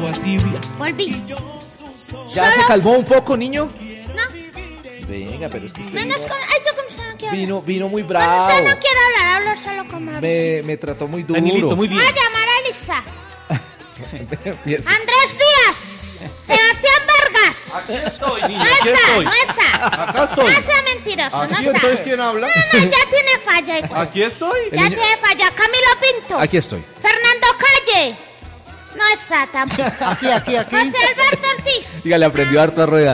Volví. ¿Ya se calmó un poco, niño? No, Venga, pero es que usted menos con... Ay, yo como se no quiero hablar. vino muy Con bravo. usted no quiero hablar, hablo solo como hablo. Me trató muy duro. Danielito, muy bien. Voy a llamar a Lisa. Empieza. Andrés Díaz. Sebastián Vargas. Aquí estoy, niño, No aquí está, estoy. no está. Acá estoy. No sea mentiroso, Aquí no está. entonces, ¿quién habla? No, ya tiene falla. Hijo. Aquí estoy. El Ya niño- tiene falla. Camilo Pinto. Aquí estoy. Fernando Calle. No está tampoco. Aquí. José Alberto Ortiz. Dígale, aprendió harta rueda.